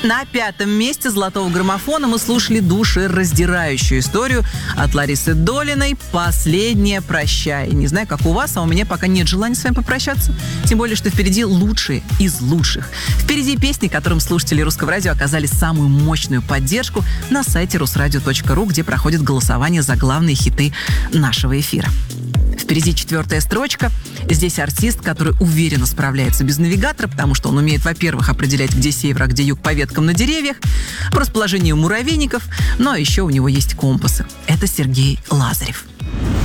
На 5-м месте золотого граммофона мы слушали душераздирающую историю от Ларисы Долиной «Последнее прощай». Не знаю, как у вас, а у меня пока нет желания с вами попрощаться. Тем более, что впереди лучшие из лучших. Впереди песни, которым слушатели Русского радио оказали самую мощную поддержку на сайте rusradio.ru, где проходит голосование за главные хиты нашего эфира. Впереди 4-я строчка. Здесь артист, который уверенно справляется без навигатора, потому что он умеет, во-первых, определять, где север, а где юг по веткам на деревьях, по расположению муравейников, но еще у него есть компасы. Это Сергей Лазарев.